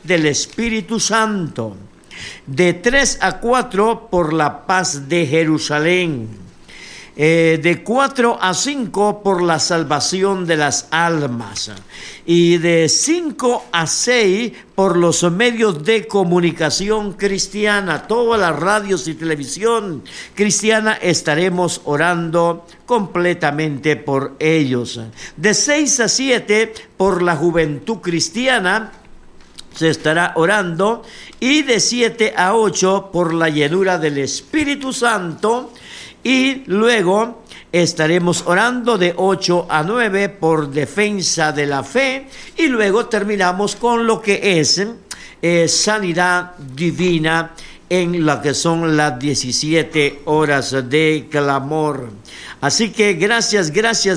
del Espíritu Santo. De 3 a 4 por la paz de Jerusalén. De 4 a 5 por la salvación de las almas. Y de 5 a 6 por los medios de comunicación cristiana. Todas las radios y televisión cristiana estaremos orando completamente por ellos. De 6 a 7 por la juventud cristiana se estará orando, y de 7 a 8 por la llenura del Espíritu Santo, y luego estaremos orando de 8 a 9 por defensa de la fe, y luego terminamos con lo que es sanidad divina en lo que son las 17 horas de clamor. Así que gracias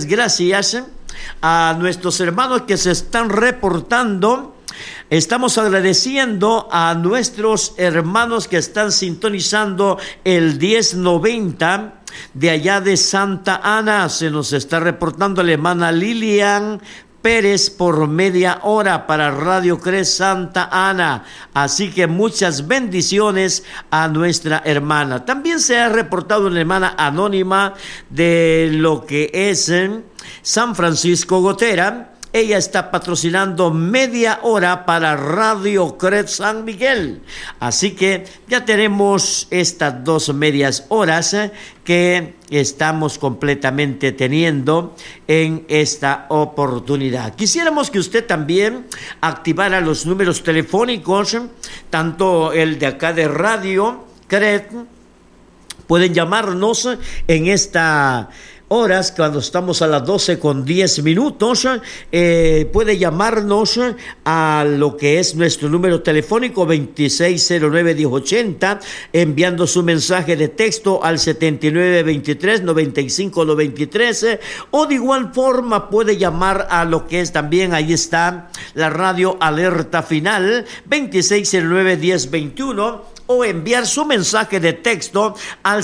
a nuestros hermanos que se están reportando. Estamos agradeciendo a nuestros hermanos que están sintonizando el 1090 de allá de Santa Ana. Se nos está reportando la hermana Lilian Pérez por media hora para Radio Cres Santa Ana. Así que muchas bendiciones a nuestra hermana. También se ha reportado una hermana anónima de lo que es San Francisco Gotera. Ella está patrocinando media hora para Radio Cres San Miguel. Así que ya tenemos estas 2 medias horas que estamos completamente teniendo en esta oportunidad. Quisiéramos que usted también activara los números telefónicos, tanto el de acá de Radio Cres. Pueden llamarnos en esta horas, cuando estamos a las 12:10, puede llamarnos a lo que es nuestro número telefónico 2609-1080, enviando su mensaje de texto al 7923-9593, o de igual forma puede llamar a lo que es también, ahí está la radio Alerta Final 2609-1021, o enviar su mensaje de texto al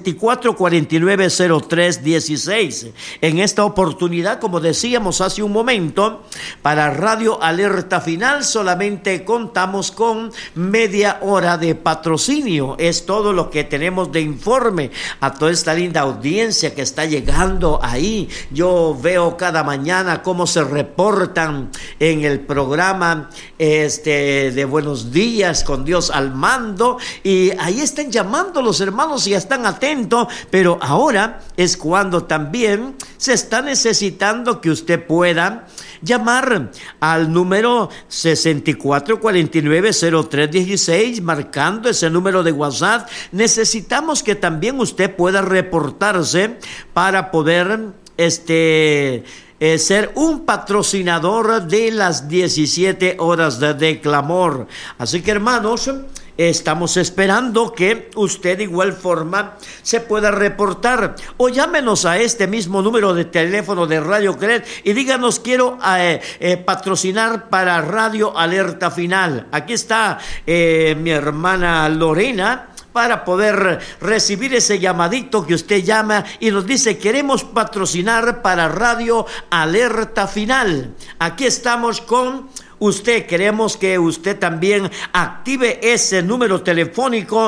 6449-0316. En esta oportunidad, como decíamos hace un momento, para Radio Alerta Final solamente contamos con media hora de patrocinio. Es todo lo que tenemos de informe a toda esta linda audiencia que está llegando ahí. Yo veo cada mañana cómo se reportan en el programa de Buenos Días con Dios al mando, y ahí están llamando los hermanos y ya están atentos, pero ahora es cuando también se está necesitando que usted pueda llamar al número 6449-0316, marcando ese número de WhatsApp. Necesitamos que también usted pueda reportarse para poder ser un patrocinador de las 17 horas de clamor. Así que, hermanos, estamos esperando que usted de igual forma se pueda reportar, o llámenos a este mismo número de teléfono de Radio Cres y díganos: quiero patrocinar para Radio Alerta Final. Aquí está mi hermana Lorena, para poder recibir ese llamadito que usted llama y nos dice: queremos patrocinar para Radio Alerta Final. Aquí estamos con usted. Queremos que usted también active ese número telefónico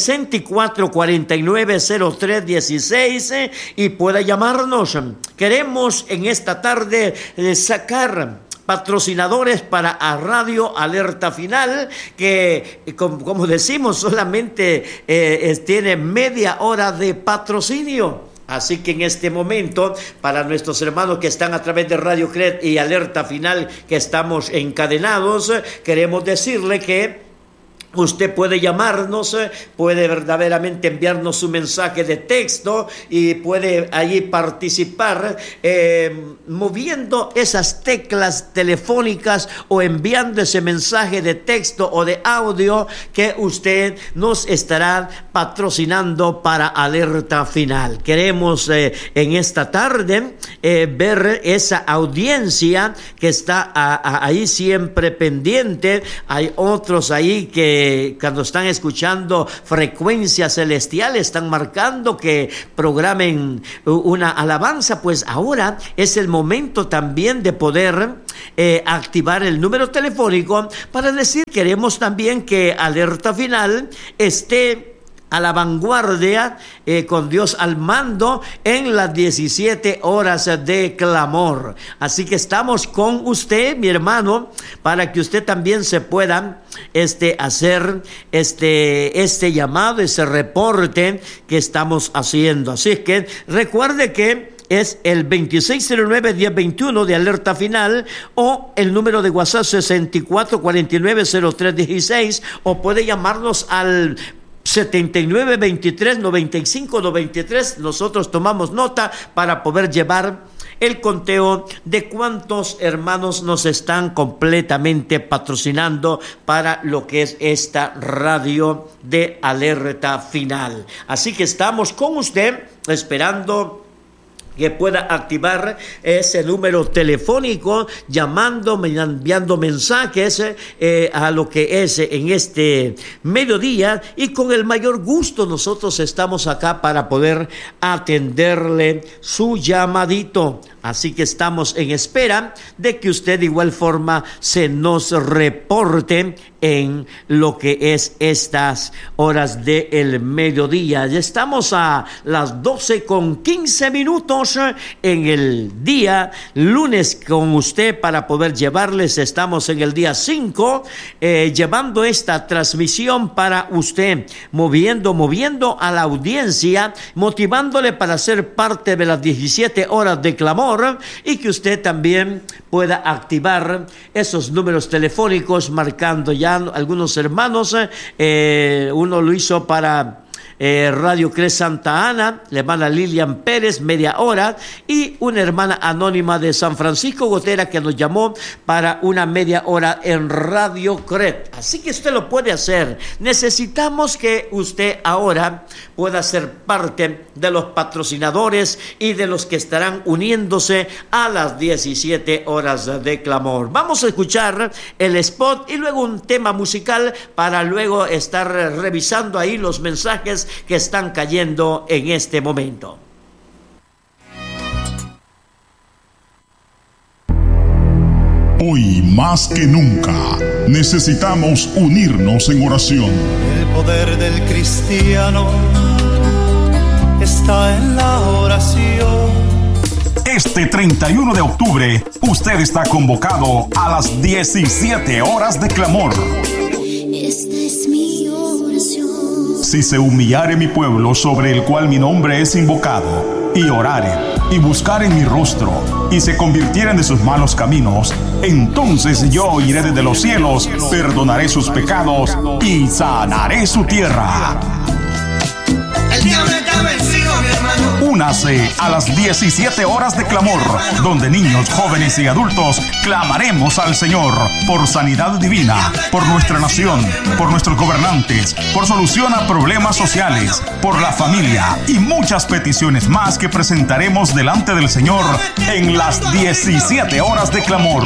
6449-0316 y pueda llamarnos. Queremos en esta tarde sacar patrocinadores para a Radio Alerta Final, que como decimos solamente tiene media hora de patrocinio. Así que en este momento, para nuestros hermanos que están a través de Radio Cres y Alerta Final, que estamos encadenados, queremos decirle que usted puede llamarnos, puede verdaderamente enviarnos su mensaje de texto y puede allí participar moviendo esas teclas telefónicas o enviando ese mensaje de texto o de audio que usted nos estará patrocinando para Alerta Final. Queremos en esta tarde ver esa audiencia que está ahí siempre pendiente. Hay otros ahí que cuando están escuchando frecuencias celestiales, están marcando que programen una alabanza, pues ahora es el momento también de poder activar el número telefónico para decir, queremos también que Alerta Final esté a la vanguardia, con Dios al mando en las 17 horas de clamor. Así que estamos con usted, mi hermano, para que usted también se pueda hacer este llamado, ese reporte que estamos haciendo. Así es que recuerde que es el 2609-1021 de Alerta Final, o el número de WhatsApp 6449-0316, o puede llamarnos al 7923-9593. Nosotros tomamos nota para poder llevar el conteo de cuántos hermanos nos están completamente patrocinando para lo que es esta radio de Alerta Final. Así que estamos con usted esperando que pueda activar ese número telefónico, llamando, enviando mensajes a lo que es en este mediodía, y con el mayor gusto nosotros estamos acá para poder atenderle su llamadito. Así que estamos en espera de que usted de igual forma se nos reporte en lo que es estas horas del mediodía. Ya estamos a las 12:15 en el día lunes con usted para poder llevarles. Estamos en el día 5 llevando esta transmisión para usted, moviendo a la audiencia, motivándole para ser parte de las 17 horas de clamor, y que usted también pueda activar esos números telefónicos, marcando ya algunos hermanos. Uno lo hizo para Radio Cres Santa Ana, la hermana Lilian Pérez, media hora, y una hermana anónima de San Francisco Gotera que nos llamó para una media hora en Radio Cres. Así que usted lo puede hacer. Necesitamos que usted ahora pueda ser parte de los patrocinadores y de los que estarán uniéndose a las 17 horas de clamor. Vamos a escuchar el spot y luego un tema musical para luego estar revisando ahí los mensajes que están cayendo en este momento. Hoy más que nunca necesitamos unirnos en oración. El poder del cristiano está en la oración. Este 31 de octubre, usted está convocado a las 17 horas de clamor. Esta es mi oración. Si se humillare mi pueblo sobre el cual mi nombre es invocado, y orare, y buscaren mi rostro, y se convirtieren de sus malos caminos, entonces yo oiré desde los cielos, perdonaré sus pecados, y sanaré su tierra. El diablo está vencido, mi hermano. Únase a las 17 horas de clamor, donde niños, jóvenes y adultos clamaremos al Señor por sanidad divina, por nuestra nación, por nuestros gobernantes, por solución a problemas sociales, por la familia y muchas peticiones más que presentaremos delante del Señor en las 17 horas de clamor.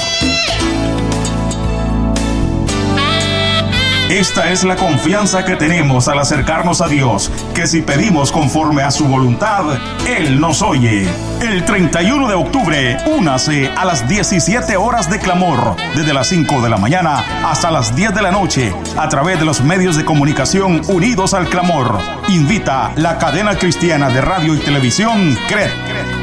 Esta es la confianza que tenemos al acercarnos a Dios, que si pedimos conforme a su voluntad, Él nos oye. El 31 de octubre, únase a las 17 horas de clamor, desde las 5 de la mañana hasta las 10 de la noche, a través de los medios de comunicación unidos al clamor. Invita la cadena cristiana de radio y televisión CRED.